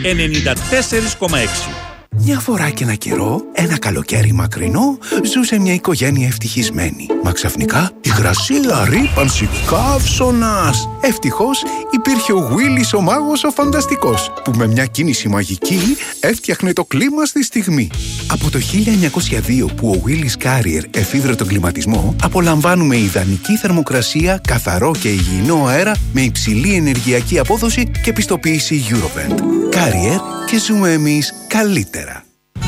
94,6. Μια φορά και ένα καιρό, ένα καλοκαίρι μακρινό, ζούσε μια οικογένεια ευτυχισμένη. Μα ξαφνικά υγρασία, ρύπανση, καύσωνας. Ευτυχώς υπήρχε ο Willis ο μάγος ο φανταστικός, που με μια κίνηση μαγική έφτιαχνε το κλίμα στη στιγμή. Από το 1902 που ο Willis Carrier εφήβρε τον κλιματισμό, απολαμβάνουμε ιδανική θερμοκρασία, καθαρό και υγιεινό αέρα με υψηλή ενεργειακή απόδοση και πιστοποίηση Eurovent. Carrier, και ζούμε εμείς καλύτερα.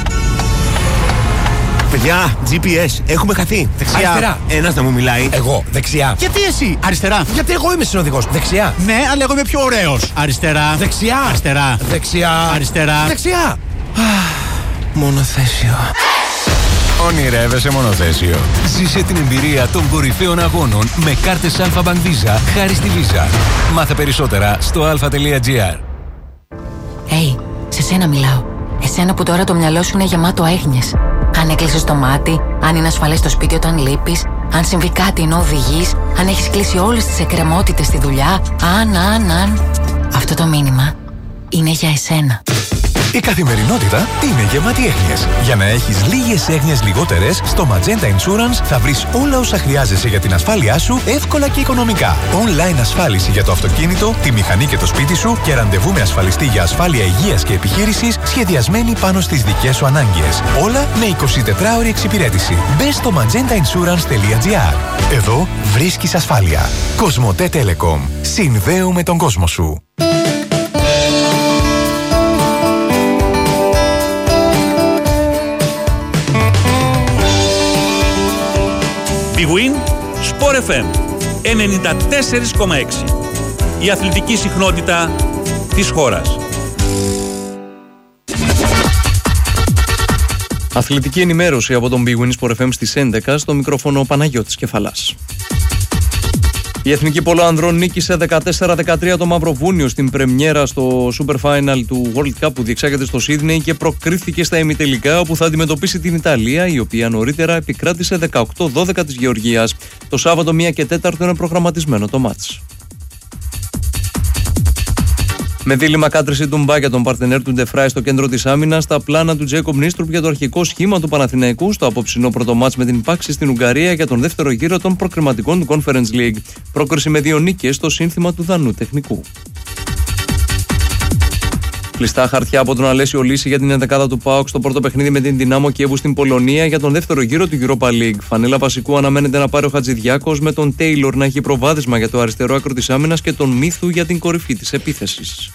Παιδιά, GPS, έχουμε χαθεί. Δεξιά. Αριστερά. Ένας να μου μιλάει. Εγώ. Δεξιά. Γιατί εσύ? Αριστερά. Γιατί εγώ είμαι συνοδηγός. Δεξιά. Ναι, αλλά εγώ είμαι πιο ωραίος. Αριστερά. Δεξιά. Αριστερά. Δεξιά. Αριστερά. Δεξιά. Μονοθέσιο. Ονειρεύεσαι μονοθέσιο? Ζήσε την εμπειρία των κορυφαίων αγώνων με κάρτες Alpha Bank Visa χάρη στη Visa. Μάθε περισσότερα στο alpha.gr. Σε σένα μιλάω. Εσένα που τώρα το μυαλό σου είναι γεμάτο έγνοιες. Αν έκλεισες το μάτι, αν είναι ασφαλές το σπίτι όταν λείπεις, αν συμβεί κάτι ενώ οδηγείς, αν έχεις κλείσει όλες τις εκκρεμότητες στη δουλειά, αν. Αυτό το μήνυμα είναι για εσένα. Η καθημερινότητα είναι γεμάτη έγνοιες. Για να έχεις λίγες έγνοιες λιγότερες, στο Magenta Insurance θα βρεις όλα όσα χρειάζεσαι για την ασφάλειά σου εύκολα και οικονομικά. Online ασφάλιση για το αυτοκίνητο, τη μηχανή και το σπίτι σου και ραντεβού με ασφαλιστή για ασφάλεια υγείας και επιχείρησης σχεδιασμένη πάνω στις δικές σου ανάγκες. Όλα με 24ωρη εξυπηρέτηση. Μπες στο magentainsurance.gr. Εδώ βρίσκεις ασφάλεια. Κοσμοτέ Telecom. Συνδέουμε τον κόσμο σου. Big Win, Sport FM 94,6. Η αθλητική συχνότητα της χώρας. Αθλητική ενημέρωση από τον Big Win Sport FM στις 11, στο μικρόφωνο Παναγιώτης Κεφαλάς. Η Εθνική Πόλο Ανδρών νίκησε 14-13 το Μαυροβούνιο στην πρεμιέρα στο Super Final του World Cup που διεξάγεται στο Σίδνεϊ και προκρίθηκε στα ημιτελικά, όπου θα αντιμετωπίσει την Ιταλία, η οποία νωρίτερα επικράτησε 18-12 της Γεωργίας. Το Σάββατο 1 και 4 είναι προγραμματισμένο το μάτς. Με δίλημμα κάτρεση του Μπά για τον παρτενέρ του Ντεφράι στο κέντρο της άμυνας, τα πλάνα του Τζέικομπ Νίστρουπ για το αρχικό σχήμα του Παναθηναϊκού στο απόψινό πρώτο μάτς με την Πάξη στην Ουγγαρία για τον δεύτερο γύρο των προκριματικών του Conference League. Πρόκριση με 2 νίκες στο σύνθημα του Δανού τεχνικού. Κλειστά χαρτιά από τον Αλέσιο Λύση για την ενδεκάδα του ΠΑΟΚ στο πρώτο παιχνίδι με την Δυνάμο Κιέβου στην Πολωνία για τον δεύτερο γύρο του Europa League. Φανέλα βασικού αναμένεται να πάρει ο Χατζηδιάκος, με τον Τέιλορ να έχει προβάδισμα για το αριστερό άκρο της άμυνας και τον Μίθου για την κορυφή της επίθεσης.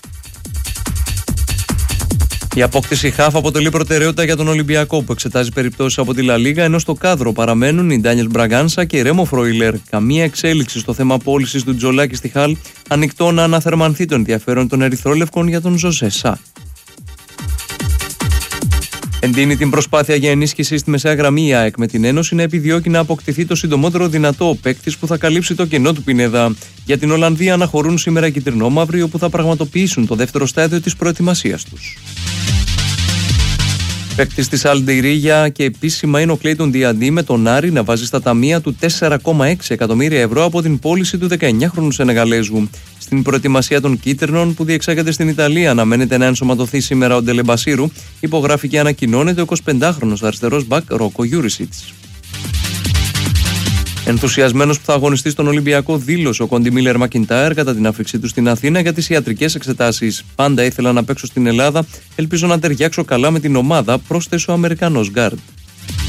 Η απόκτηση χαφ αποτελεί προτεραιότητα για τον Ολυμπιακό, που εξετάζει περιπτώσεις από τη Λα Λίγα, ενώ στο κάδρο παραμένουν οι Ντάνιελ Μπραγκάνσα και Ρέμο Φροϊλέρ. Καμία εξέλιξη στο θέμα πώλησης του Τζολάκη στη Χαλ, ανοιχτό να αναθερμανθεί το ενδιαφέρον των Ερυθρόλευκων για τον Ζωζέ Σα. Εντείνει την προσπάθεια για ενίσχυση στη μεσαία γραμμή η ΑΕΚ, με την Ένωση να επιδιώκει να αποκτηθεί το συντομότερο δυνατό ο παίκτης που θα καλύψει το κενό του Πινέδα. Για την Ολλανδία αναχωρούν σήμερα οι κυτρινόμαυροι, όπου θα πραγματοποιήσουν το δεύτερο στάδιο της προετοιμασίας τους. Παίκτης της Αλντεϊρίγια και επίσημα είναι ο Κλέιτον Διαντί, με τον Άρη να βάζει στα ταμεία του 4,6 εκατομμύρια ευρώ από την πώληση του 19χρονου Σενεγαλέζου. Στην προετοιμασία των κίτρινων που διεξάγεται στην Ιταλία, αναμένεται να ενσωματωθεί σήμερα ο Ντελεμπασίρου, υπογράφει και ανακοινώνεται ο 25χρονος αριστερός μπακ Ρόκο Γιούρισιτς. Ενθουσιασμένος που θα αγωνιστεί στον Ολυμπιακό, δήλωσε ο Κόντι Μίλερ Μακιντάιρ κατά την άφηξή του στην Αθήνα για τις ιατρικές εξετάσεις. Πάντα ήθελα να παίξω στην Ελλάδα, ελπίζω να ταιριάξω καλά με την ομάδα, πρόσθεσε ο Αμερικανός γκάρντ.